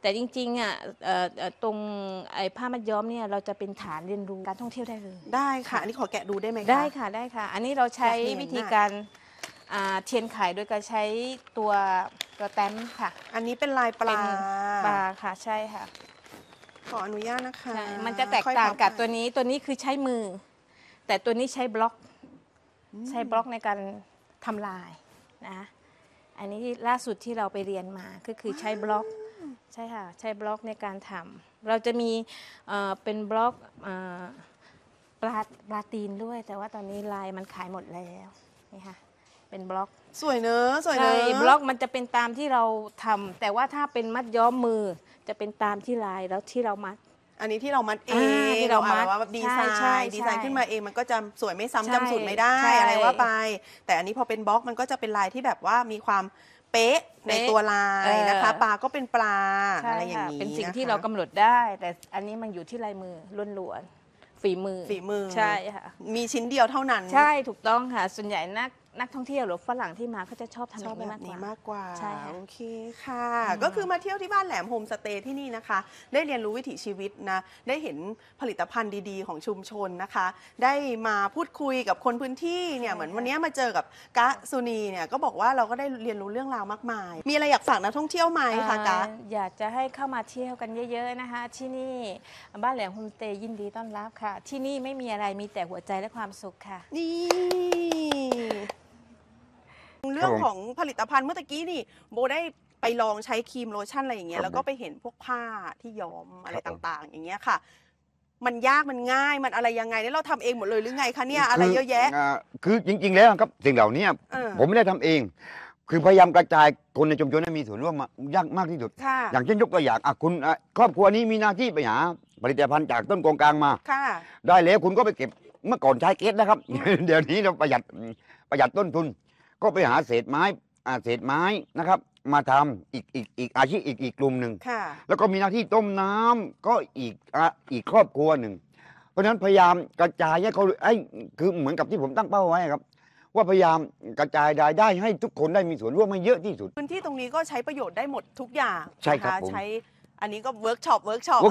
แต่จริงๆตรงไอ้ผ้ามัดย้อมเนี่ยเราจะเป็นฐานเรียนรู้การท่องเที่ยวได้เลยได้ค่ะอันนี้ขอแกะดูได้ไหมคะได้ค่ะได้ค่ะอันนี้เราใช้วิธีการเทียนไขโดยการใช้ตัวแต้มค่ะอันนี้เป็นลายปลาค่ะใช่ค่ะขออนุญาตนะคะมันจะแตกต่างกับตัวนี้คือใช้มือแต่ตัวนี้ใช้บล็อกในการทำลายนะอันนี้ล่าสุดที่เราไปเรียนมาก็คือใช้บล็อกใช่ค่ะใช้บล็อกในการทำเราจะมีเป็นบล็อกปลาตีนด้วยแต่ว่าตอนนี้ลายมันขายหมดแล้วนี่ค่ะเป็นบล็อกสวยเนอะสวยเนอะบล็อกมันจะเป็นตามที่เราทำแต่ว่าถ้าเป็นมัดย้อมมือจะเป็นตามที่ลายแล้วที่เรามัดอันนี้ที่เรามัดเองที่เรามัดว่าดีไซน์ขึ้นมาเองมันก็จะสวยไม่ซ้ำจำสูตรไม่ได้อะไรว่าไปแต่อันนี้พอเป็นบล็อกมันก็จะเป็นลายที่แบบว่ามีความเป๊ะในตัวลายนะคะปลาก็เป็นปลาอะไรอย่างนี้เป็นสิ่งที่เรากำหนดได้แต่อันนี้มันอยู่ที่ลายมือล้วนๆฝีมือใช่ค่ะมีชิ้นเดียวเท่านั้นใช่ถูกต้องค่ะส่วนใหญ่นักท่องเที่ยวหรือฝรั่งที่มาเขาจะชอบทำแบบนี้มากกว่าใช่โอเคค่ะก็คือมาเที่ยวที่บ้านแหลมโฮมสเตย์ที่นี่นะคะได้เรียนรู้วิถีชีวิตนะได้เห็นผลิตภัณฑ์ดีๆของชุมชนนะคะได้มาพูดคุยกับคนพื้นที่เนี่ยเหมือนวันนี้มาเจอกับกะสุนีเนี่ยก็บอกว่าเราก็ได้เรียนรู้เรื่องราวมากมายมีอะไรอยากฝากนักท่องเที่ยวไหมคะกะอยากจะให้เข้ามาเที่ยวกันเยอะๆนะคะที่นี่บ้านแหลมโฮมสเตย์ยินดีต้อนรับค่ะที่นี่ไม่มีอะไรมีแต่หัวใจและความสุขค่ะนี่เรื่องของผลิตภัณฑ์เมื่อกี้นี่โบได้ไปลองใช้ครีมโลชั่นอะไรอย่างเงี้ยแล้วก็ไปเห็นพวกผ้าที่ย้อมอะไรต่างๆอย่างเงี้ยค่ะมันยากมันง่ายมันอะไรยังไงเนี่ยเราทำเองหมดเลยหรือไงคะเนี่ยอะไรเยอะแยะคือจริงๆแล้วครับสิ่งเหล่านี้ผมไม่ได้ทำเอง คือพยายามกระจายคนในชุมชนให้มีส่วนร่วมยากมากที่สุดอย่างเช่นยกตัวอย่างคุณครอบครัวนี้มีหน้าที่ไปหาผลิตภัณฑ์จากต้นกงกลางมาได้แล้วคุณก็ไปเก็บเมื่อก่อนใช้เกสนะครับ เดี๋ยวนี้เราประหยัดต้นทุนก็ไปหาเศษไม้นะครับมาทำอีกอาชีพอีกกลุ่มหนึ่งแล้วก็มีหน้าที่ต้มน้ำก็อีกครอบครัวหนึ่งเพราะฉะนั้นพยายามกระจายให้เขาคือเหมือนกับที่ผมตั้งเป้าไว้ครับว่าพยายามกระจายรายได้ให้ทุกคนได้มีส่วนร่วมให้เยอะที่สุดพื้นที่ตรงนี้ก็ใช้ประโยชน์ได้หมดทุกอย่างใช่ครับผมใช้อันนี้ก็เวิร์กช็อปผมจะ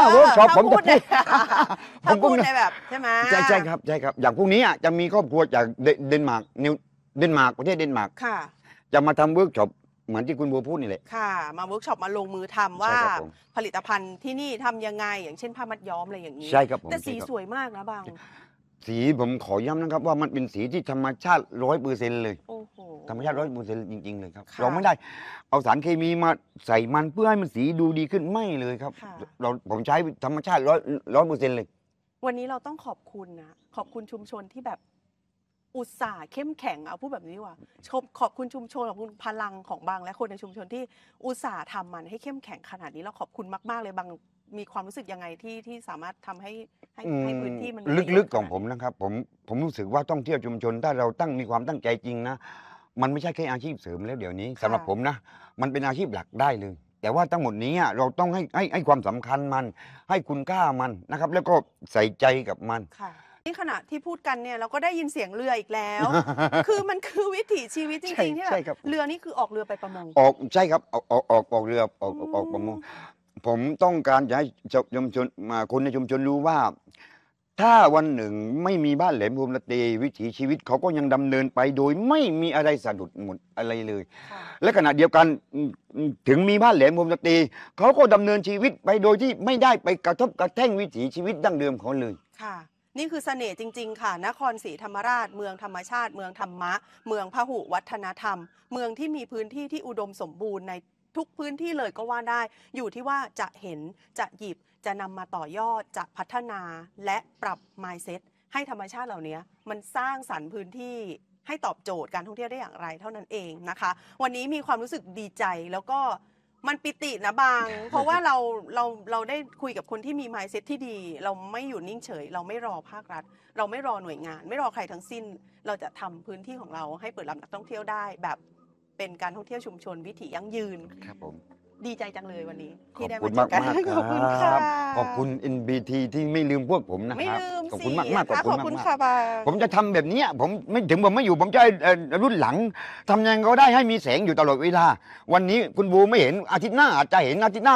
พูดในแบบใช่ไหมใช่ครับอย่างพวกนี้จะมีครอบครัวจากเดนมาร์กประเทศเดนมาร์กจะมาทำเวิร์กช็อปเหมือนที่คุณบัวพูดนี่แหละค่ะมาเวิร์กช็อปมาลงมือทำว่าผลิตภัณฑ์ที่นี่ทำยังไงอย่างเช่นผ้ามัดย้อมอะไรอย่างนี้ใช่ครับผมแต่สีสวยมากนะบางสีผมขอย้ำนะครับว่ามันเป็นสีที่ธรรมชาติ100%เลยธรรมชาติ100%จริงๆเลยครับเราไม่ได้เอาสารเคมีมาใส่มันเพื่อให้มันสีดูดีขึ้นไม่เลยครับผมใช้ธรรมชาติ100%เลยวันนี้เราต้องขอบคุณนะขอบคุณชุมชนที่แบบอุตส่าห์เข้มแข็งเอาพูดแบบนี้ว่าขอบคุณชุมชนขอบคุณพลังของบางและคนในชุมชนที่อุตส่าห์ทำมันให้เข้มแข็งขนาดนี้เราขอบคุณมากๆเลยบางมีความรู้สึกยังไงที่สามารถทำให้พื้นที่มันลึกๆของผมนะครับผมรู้สึกว่าท่องเที่ยวชุมชนถ้าเรามีความตั้งใจจริงนะมันไม่ใช่แค่อาชีพเสริมแล้วเดี๋ยวนี้สำหรับผมนะมันเป็นอาชีพหลักได้เลยแต่ว่าทั้งหมดนี้เราต้องให้ความสำคัญมันให้คุณค่ามันนะครับแล้วก็ใส่ใจกับมันนี่ขณะที่พูดกันเนี่ยเราก็ได้ยินเสียงเรืออีกแล้ว คือมันคือวิถีชีวิตจริงๆที่แบบเรือนี่คือออกเรือไปประมงใช่ครับออกเรือออกประมงผมต้องการจะให้ชุมชนคนในชุมชนรู้ว่าถ้าวันหนึ่งไม่มีบ้านแหลมโฮมสเตย์วิถีชีวิตเขาก็ยังดำเนินไปโดยไม่มีอะไรสะดุดหมดอะไรเลยและขณะเดียวกันถึงมีบ้านแหลมโฮมสเตย์เขาก็ดำเนินชีวิตไปโดยที่ไม่ได้ไปกระทบกระแท่งวิถีชีวิตดั้งเดิมเขาเลยค่ะนี่คือเสน่ห์จริงๆค่ะนครศรีธรรมราชเมืองธรรมชาติเมืองธรรมะเมืองพหุวัฒนธรรมเมืองที่มีพื้นที่ที่อุดมสมบูรณ์ในทุกพื้นที่เลยก็ว่าได้อยู่ที่ว่าจะเห็นจะหยิบจะนำมาต่อยอดจะพัฒนาและปรับ mindset ให้ธรรมชาติเหล่านี้มันสร้างสรรค์พื้นที่ให้ตอบโจทย์การท่องเที่ยวได้อย่างไรเท่านั้นเองนะคะวันนี้มีความรู้สึกดีใจแล้วก็มันปิตินะบาง เพราะว่าเราได้คุยกับคนที่มี mindset ที่ดีเราไม่อยู่นิ่งเฉยเราไม่รอภาครัฐเราไม่รอหน่วยงานไม่รอใครทั้งสิ้นเราจะทำพื้นที่ของเราให้เปิดรับนักท่องเที่ยวได้แบบเป็นการท่องเที่ยวชุมชนวิถียั่งยืนครับผมดีใจจังเลยวันนี้ที่ได้มาเจอกันขอบคุณค่ะขอบคุณ NBT ที่ไม่ลืมพวกผมนะครับขอบคุณมากขอบคุณค่ะผมจะทำแบบนี้ผมไม่อยู่ผมจะรุ่นหลังทำยังไงก็ได้ให้มีแสงอยู่ตลอดเวลาวันนี้คุณบูไม่เห็นอาทิตย์หน้าอาจจะเห็นอาทิตย์หน้า